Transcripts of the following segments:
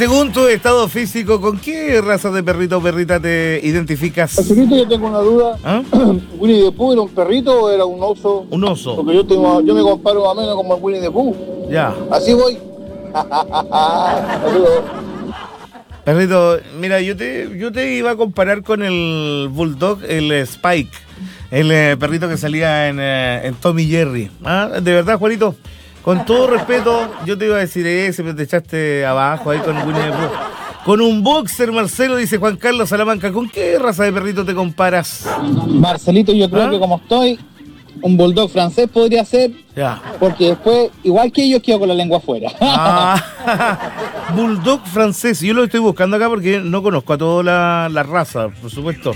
según tu estado físico, ¿con qué raza de perrito o perrita te identificas? Marcelito, yo tengo una duda. ¿Ah? ¿Winnie the Pooh era un perrito o era un oso? Un oso. Porque yo me comparo más o menos como el Winnie the Pooh. Ya. Así voy. Perrito, mira, yo te iba a comparar con el Bulldog, el Spike, el perrito que salía en Tom y Jerry. ¿Ah? De verdad, Juanito, con todo respeto, yo te iba a decir ese, pero te echaste abajo ahí con Winnie the Pooh. Con un boxer, Marcelo, dice Juan Carlos Salamanca. ¿Con qué raza de perrito te comparas? Marcelito, yo creo que como estoy, un bulldog francés podría ser. Ya. Porque después, igual que ellos, quedo con la lengua afuera. Bulldog francés. Yo lo estoy buscando acá porque no conozco a toda la raza, por supuesto.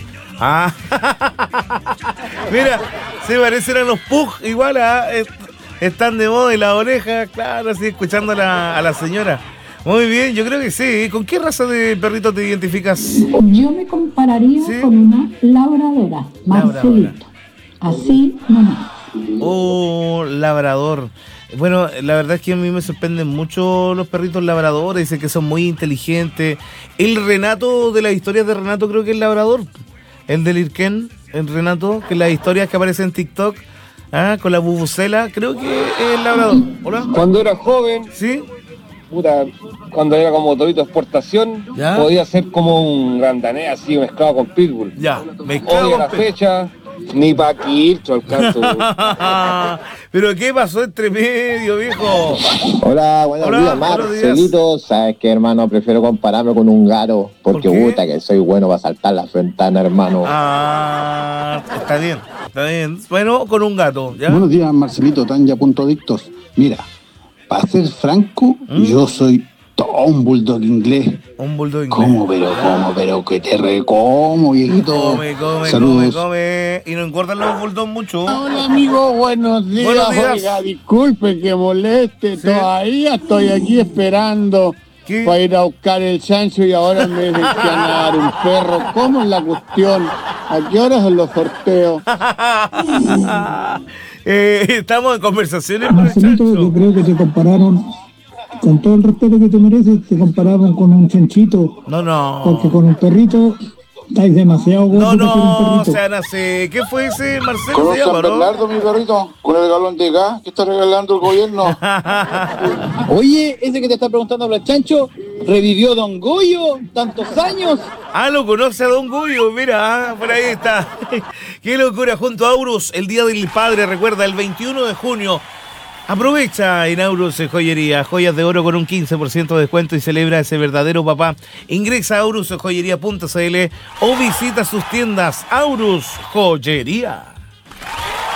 Mira, se parecen a los Pug, igual están de moda y la oreja, claro, así escuchando a la señora. Muy bien, yo creo que sí. ¿Con qué raza de perrito te identificas? Yo me compararía con una labradora, Marcelito. Así nomás. Oh, labrador. Bueno, la verdad es que a mí me sorprenden mucho los perritos labradores, dicen que son muy inteligentes. El Renato, de las historias de Renato, creo que es labrador. El del Irken, el Renato, que las historias que aparecen en TikTok, con la bubucela, creo que es el labrador. ¿Hola? Cuando era joven, ¿Sí? puta, cuando era como torito de exportación, ¿Ya? podía ser como un grandanés así mezclado con pitbull. Ya, Hoy a la fecha, ni pa' Quilcho alcanzo. ¿Pero qué pasó entre medio, viejo? Hola, buenos días, Marcelito. ¿Sabes qué, hermano? Prefiero compararme con un gato, porque puta que soy bueno para saltar la ventana, hermano. Está bien, está bien. Bueno, con un gato, ¿ya? Buenos días, Marcelito, Tanya.adictos. Mira, para ser franco, yo soy todo un bulldog inglés. Un bulldog inglés. ¿Cómo, pero que te recomo, viejito? Come. Y no engordan los bulldogs mucho. Hola, amigo, buenos días. Buenos días. Oiga, disculpe que moleste, ¿Sí? Todavía estoy aquí esperando para ir a buscar el chancho y ahora me dicen que van a dar un perro. ¿Cómo es la cuestión? ¿A qué horas son los sorteos? Estamos en conversaciones. Marcelito, yo creo que te compararon, con todo el respeto que te mereces, te compararon con un chanchito. No. Porque con un perrito estáis demasiado gordo para ser un perrito. O sea, no sé. ¿Qué fue ese, Marcelo? ¿Conoce a San Bernardo, mi perrito? Con el galón de gas que está regalando el gobierno. Oye, ese que te está preguntando por el chancho, ¿revivió Don Goyo tantos años? Lo conoce a Don Goyo, mira, por ahí está. Qué locura, junto a Aurus, el Día del Padre, recuerda, el 21 de junio. Aprovecha en Aurus Joyería, joyas de oro con un 15% de descuento y celebra ese verdadero papá. Ingresa a aurusjoyería.cl o visita sus tiendas. Aurus Joyería.